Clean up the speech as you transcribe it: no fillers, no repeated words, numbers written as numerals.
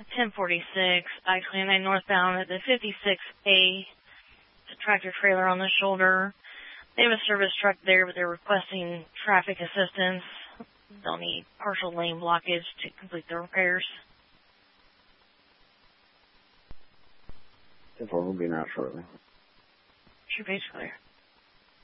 1046, I-29 northbound at the 56A. It's a tractor trailer on the shoulder. They have a service truck there, but they're requesting traffic assistance. They'll need partial lane blockage to complete the repairs. 10-4 will be out shortly. Your page clear.